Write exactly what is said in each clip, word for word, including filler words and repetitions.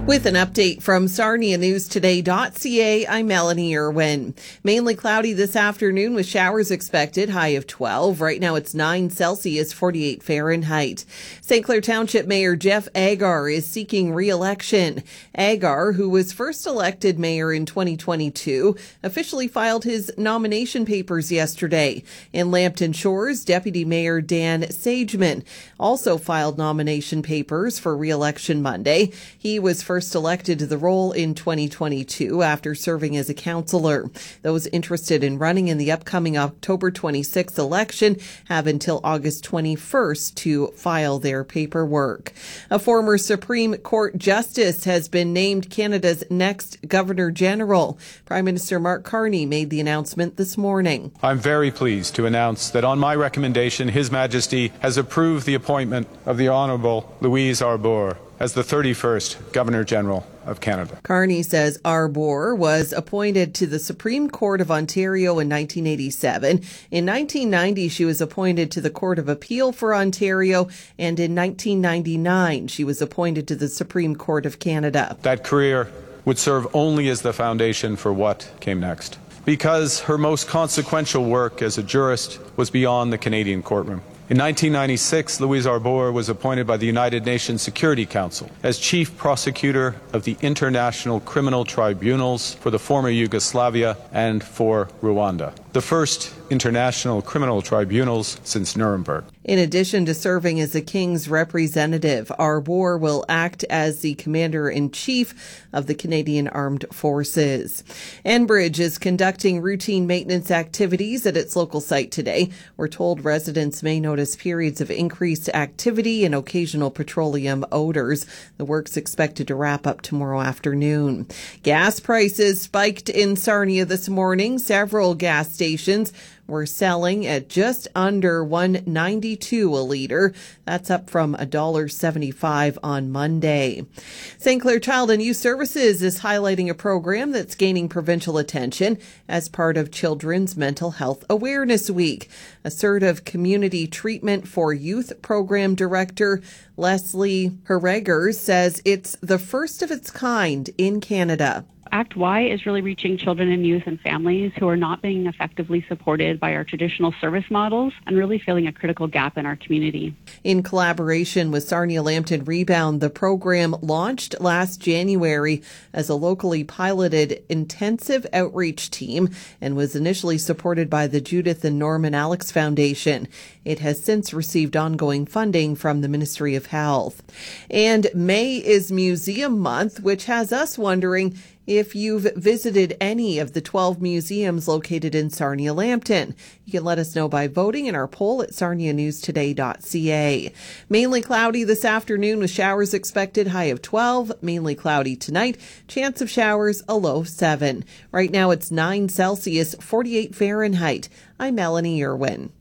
With an update from Sarnia News Today dot C A, I'm Melanie Irwin. Mainly cloudy this afternoon with showers expected, high of twelve. Right now it's nine Celsius, forty-eight Fahrenheit. Saint Clair Township Mayor Jeff Agar is seeking re-election. Agar, who was first elected mayor in twenty twenty-two, officially filed his nomination papers yesterday. In Lambton Shores, Deputy Mayor Dan Sageman also filed nomination papers for re-election Monday. He was first elected to the role in twenty twenty-two after serving as a councillor. Those interested in running in the upcoming October twenty-sixth election have until August twenty-first to file their paperwork. A former Supreme Court justice has been named Canada's next Governor General. Prime Minister Mark Carney made the announcement this morning. I'm very pleased to announce that on my recommendation, His Majesty has approved the appointment of the Honourable Louise Arbour as the thirty-first Governor-General of Canada. Carney says Arbour was appointed to the Supreme Court of Ontario in nineteen eighty-seven. In nineteen ninety, she was appointed to the Court of Appeal for Ontario, and in nineteen ninety-nine, she was appointed to the Supreme Court of Canada. That career would serve only as the foundation for what came next, because her most consequential work as a jurist was beyond the Canadian courtroom. In nineteen ninety-six, Louise Arbour was appointed by the United Nations Security Council as Chief Prosecutor of the International Criminal Tribunals for the former Yugoslavia and for Rwanda, the first international criminal tribunals since Nuremberg. In addition to serving as the King's representative, Arbour will act as the Commander-in-Chief of the Canadian Armed Forces. Enbridge is conducting routine maintenance activities at its local site today. We're told residents may notice periods of increased activity and occasional petroleum odors. The work's expected to wrap up tomorrow afternoon. Gas prices spiked in Sarnia this morning. Several gas stations were selling at just under one ninety-two a litre. That's up from one dollar seventy-five on Monday. Saint Clair Child and Youth Services is highlighting a program that's gaining provincial attention as part of Children's Mental Health Awareness Week. Assertive Community Treatment for Youth Program Director Leslie Herregers says it's the first of its kind in Canada. Act Y is really reaching children and youth and families who are not being effectively supported by our traditional service models and really filling a critical gap in our community. In collaboration with Sarnia Lambton Rebound, the program launched last January as a locally piloted intensive outreach team and was initially supported by the Judith and Norman Alex Foundation. It has since received ongoing funding from the Ministry of Health. And May is Museum Month, which has us wondering if you've visited any of the twelve museums located in Sarnia Lambton. You can let us know by voting in our poll at Sarnia News Today dot C A. Mainly cloudy this afternoon with showers expected, high of twelve. Mainly cloudy tonight, chance of showers, a low of seven. Right now it's nine Celsius, forty-eight Fahrenheit. I'm Melanie Irwin.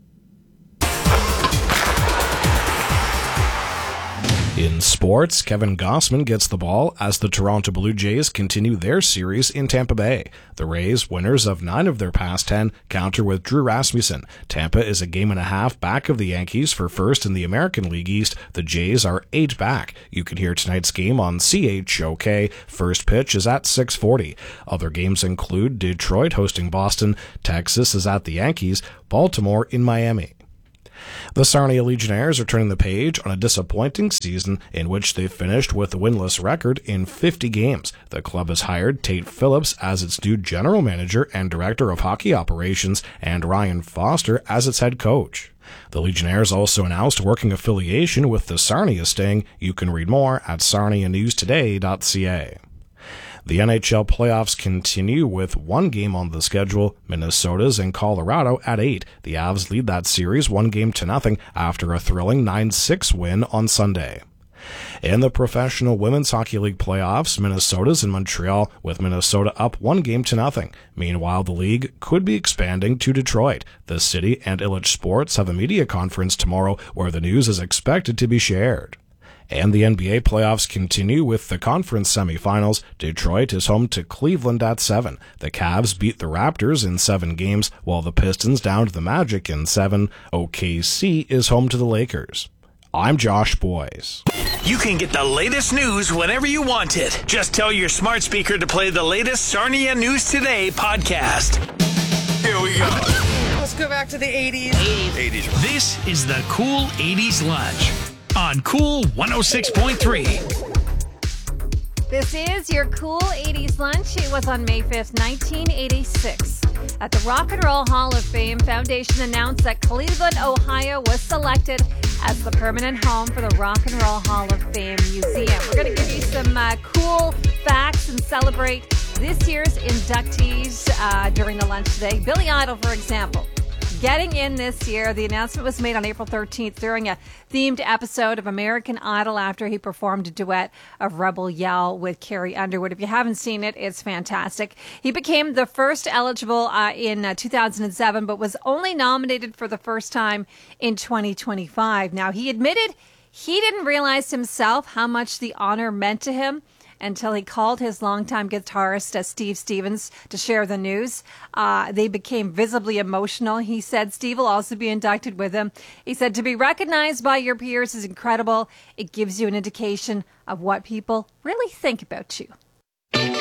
In sports, Kevin Gossman gets the ball as the Toronto Blue Jays continue their series in Tampa Bay. The Rays, winners of nine of their past ten, counter with Drew Rasmussen. Tampa is a game and a half back of the Yankees for first in the American League East. The Jays are eight back. You can hear tonight's game on C H O K. First pitch is at six forty. Other games include Detroit hosting Boston, Texas is at the Yankees, Baltimore in Miami. The Sarnia Legionnaires are turning the page on a disappointing season in which they finished with a winless record in fifty games. The club has hired Tate Phillips as its new general manager and director of hockey operations and Ryan Foster as its head coach. The Legionnaires also announced working affiliation with the Sarnia Sting. You can read more at Sarnia News Today dot C A. The N H L playoffs continue with one game on the schedule. Minnesota's in Colorado at eight. The Avs lead that series one game to nothing after a thrilling nine six win on Sunday. In the Professional Women's Hockey League playoffs, Minnesota's in Montreal with Minnesota up one game to nothing. Meanwhile, the league could be expanding to Detroit. The city and Illich Sports have a media conference tomorrow where the news is expected to be shared. And the N B A playoffs continue with the conference semifinals. Detroit is home to Cleveland at seven. The Cavs beat the Raptors in seven games, while the Pistons downed the Magic in seven. O K C is home to the Lakers. I'm Josh Boyes. You can get the latest news whenever you want it. Just tell your smart speaker to play the latest Sarnia News Today podcast. Here we go. Let's go back to the eighties. eighties. This is the Cool eighties Lunch on Cool one oh six point three. This is your Cool eighties Lunch. It was on May fifth, nineteen eighty-six. At the Rock and Roll Hall of Fame, Foundation announced that Cleveland, Ohio was selected as the permanent home for the Rock and Roll Hall of Fame Museum. We're going to give you some uh, cool facts and celebrate this year's inductees uh, during the lunch today. Billy Idol, for example, getting in this year. The announcement was made on April thirteenth during a themed episode of American Idol after he performed a duet of Rebel Yell with Carrie Underwood. If you haven't seen it, it's fantastic. He became the first eligible uh, in uh, two thousand seven, but was only nominated for the first time in twenty twenty-five. Now, he admitted he didn't realize himself how much the honor meant to him until he called his longtime guitarist, uh, Steve Stevens, to share the news. Uh, they became visibly emotional. He said Steve will also be inducted with him. He said, to be recognized by your peers is incredible. It gives you an indication of what people really think about you.